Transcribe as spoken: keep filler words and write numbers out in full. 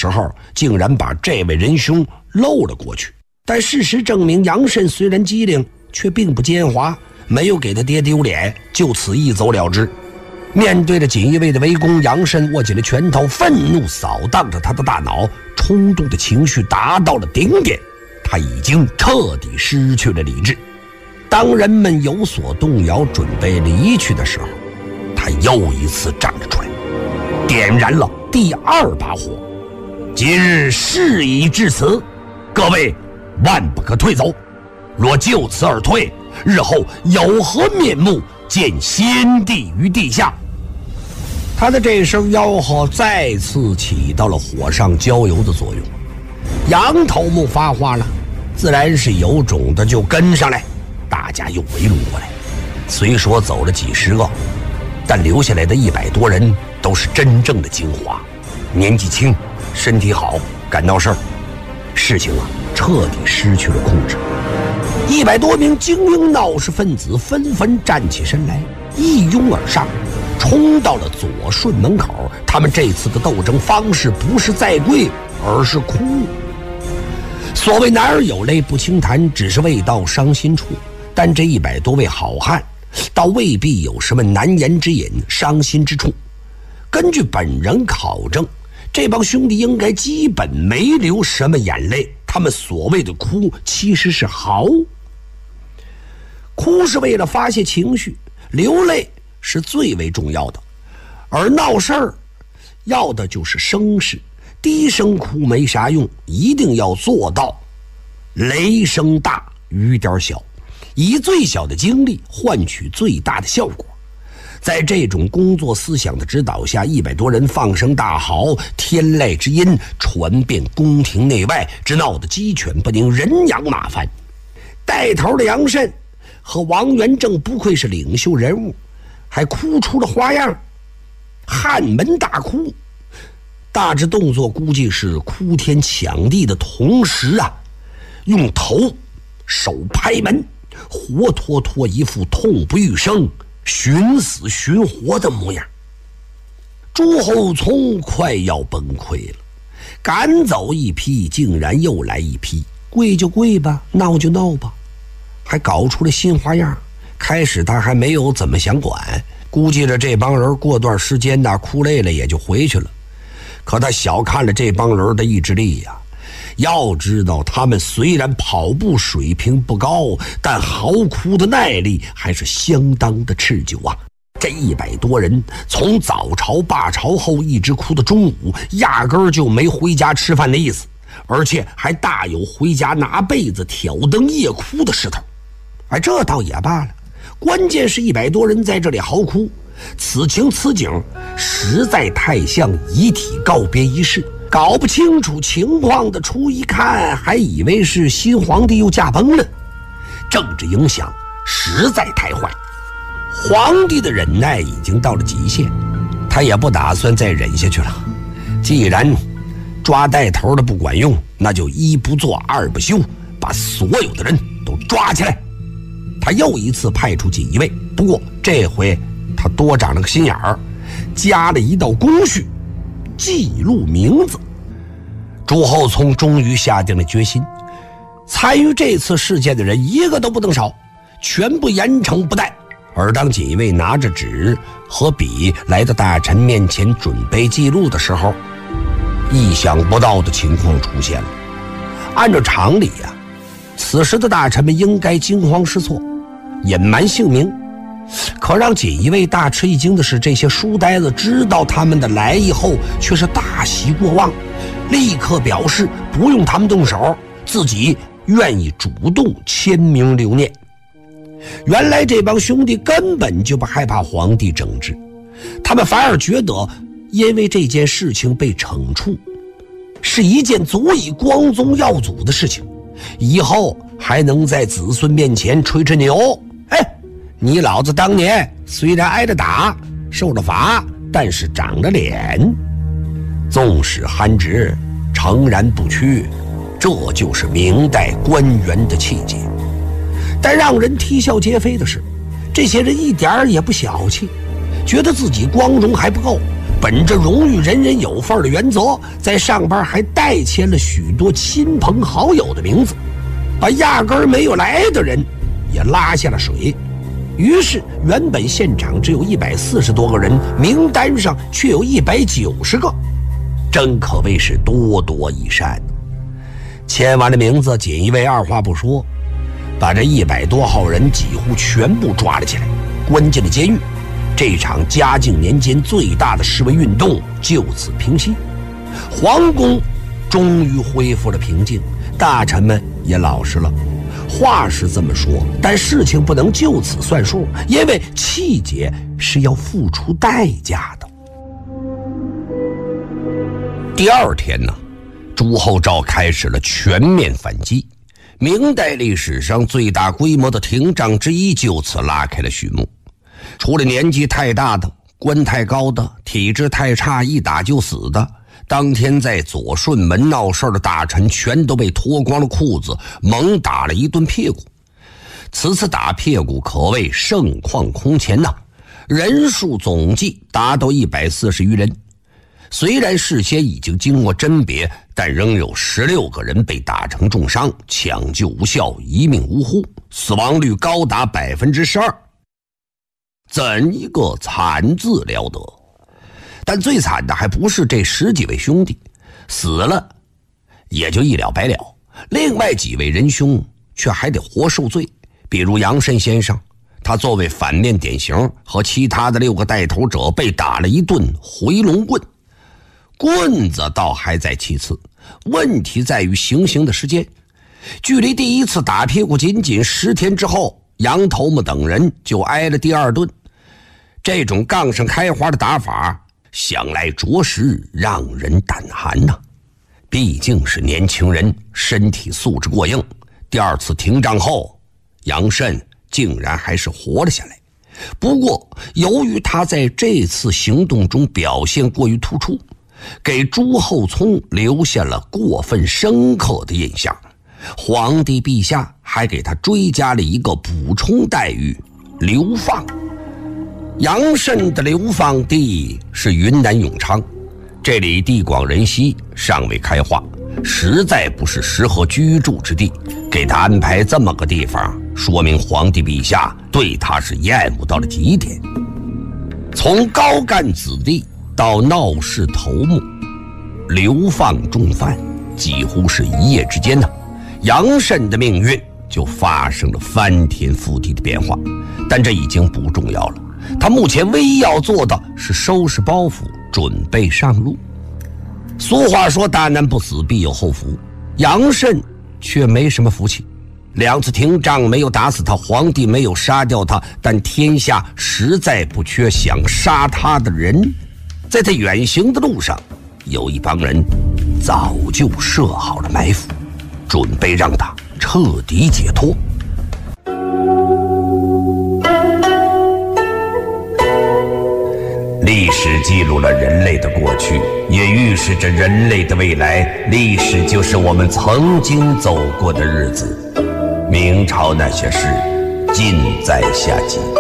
时候，竟然把这位仁兄漏了过去。但事实证明，杨慎虽然机灵，却并不奸猾，没有给他爹丢脸，就此一走了之。面对着锦衣卫的围攻，杨慎握紧了拳头，愤怒扫荡着他的大脑，冲动的情绪达到了顶点，他已经彻底失去了理智。当人们有所动摇，准备离去的时候，他又一次站了出来，点燃了第二把火。今日事已至此，各位万不可退走，若就此而退，日后有何面目见先帝于地下？他的这声吆喝再次起到了火上浇油的作用。杨头目发话了，自然是有种的就跟上来，大家又围拢过来。虽说走了几十个，但留下来的一百多人都是真正的精华，年纪轻，身体好，敢闹事儿。事情啊，彻底失去了控制。一百多名精英闹事分子纷纷站起身来，一拥而上，冲到了左顺门口。他们这次的斗争方式不是再跪，而是哭。所谓男儿有泪不轻弹，只是未到伤心处。但这一百多位好汉，倒未必有什么难言之隐、伤心之处。根据本人考证，这帮兄弟应该基本没流什么眼泪。他们所谓的哭，其实是嚎。哭是为了发泄情绪，流泪是最为重要的。而闹事儿要的就是声势，低声哭没啥用，一定要做到雷声大雨点小，以最小的精力换取最大的效果。在这种工作思想的指导下，一百多人放声大嚎，天籁之音传遍宫廷内外，直闹得鸡犬不宁，人仰马翻。带头的杨慎和王元正不愧是领袖人物，还哭出了花样，汉门大哭。大致动作估计是哭天抢地的同时啊，用头手拍门，活脱脱一副痛不欲生、寻死寻活的模样。朱厚熜快要崩溃了，赶走一批，竟然又来一批，跪就跪吧，闹就闹吧，还搞出了新花样。开始他还没有怎么想管，估计着这帮人过段时间呢，哭累了也就回去了。可他小看了这帮人的意志力呀、啊！要知道，他们虽然跑步水平不高，但嚎哭的耐力还是相当的持久啊！这一百多人从早朝罢朝后一直哭到中午，压根儿就没回家吃饭的意思，而且还大有回家拿被子挑灯夜哭的势头。哎，这倒也罢了，关键是一百多人在这里嚎哭，此情此景实在太像遗体告别仪式。搞不清楚情况的初一看，还以为是新皇帝又驾崩了，政治影响实在太坏。皇帝的忍耐已经到了极限，他也不打算再忍下去了。既然抓带头的不管用，那就一不做二不休，把所有的人都抓起来。他又一次派出锦衣卫，不过这回他多长了个心眼儿，加了一道工序，记录名字。朱厚熜终于下定了决心，参与这次事件的人一个都不能少，全部严惩不贷。而当锦衣卫拿着纸和笔来到大臣面前准备记录的时候，意想不到的情况出现了。按照常理呀、啊，此时的大臣们应该惊慌失措，隐瞒姓名。可让锦衣卫大吃一惊的是，这些书呆子知道他们的来意后，却是大喜过望，立刻表示不用他们动手，自己愿意主动签名留念。原来这帮兄弟根本就不害怕皇帝整治，他们反而觉得因为这件事情被惩处，是一件足以光宗耀祖的事情，以后还能在子孙面前吹吹牛。哎，你老子当年虽然挨着打受了罚，但是长了脸，纵使憨直诚然不屈，这就是明代官员的气节。但让人啼笑皆非的是，这些人一点儿也不小气，觉得自己光荣还不够， 本着荣誉人人有份的原则，在上边还代签了许多亲朋好友的名字，把压根儿没有来的人也拉下了水。于是原本现场只有一百四十多个人，名单上却有一百九十个，真可谓是多多益善。签完了名字，锦衣卫二话不说，把这一百多号人几乎全部抓了起来，关进了监狱。这场嘉靖年间最大的示威运动就此平息，皇宫终于恢复了平静，大臣们也老实了。话是这么说，但事情不能就此算数，因为气节是要付出代价的。第二天呢，朱厚照开始了全面反击，明代历史上最大规模的廷杖之一就此拉开了序幕。除了年纪太大的、官太高的、体质太差一打就死的，当天在左顺门闹事的大臣全都被脱光了裤子，猛打了一顿屁股。此次打屁股可谓盛况空前呐、啊，人数总计达到一百四十余人。虽然事先已经经过甄别，但仍有十六个人被打成重伤，抢救无效，一命呜呼，死亡率高达百分之十二。怎一个惨字了得！但最惨的还不是这十几位兄弟，死了也就一了百了，另外几位仁兄却还得活受罪。比如杨慎先生，他作为反面典型，和其他的六个带头者被打了一顿回龙棍。棍子倒还在其次，问题在于行刑的时间。距离第一次打屁股仅仅十天之后，杨头目等人就挨了第二顿。这种杠上开花的打法，想来着实让人胆寒呐、啊。毕竟是年轻人，身体素质过硬。第二次廷杖后，杨慎竟然还是活了下来。不过由于他在这次行动中表现过于突出，给朱厚熜留下了过分深刻的印象。皇帝陛下还给他追加了一个补充待遇——流放。杨慎的流放地是云南永昌，这里地广人稀，尚未开化，实在不是适合居住之地。给他安排这么个地方，说明皇帝陛下对他是厌恶到了极点。从高干子弟到闹事头目，流放重犯，几乎是一夜之间呢、啊，杨慎的命运就发生了翻天覆地的变化。但这已经不重要了，他目前唯一要做的是收拾包袱，准备上路。俗话说大难不死必有后福，杨慎却没什么福气。两次廷杖没有打死他，皇帝没有杀掉他，但天下实在不缺想杀他的人。在他远行的路上，有一帮人早就设好了埋伏，准备让他彻底解脱。历史记录了人类的过去，也预示着人类的未来。历史就是我们曾经走过的日子。明朝那些事，尽在下集。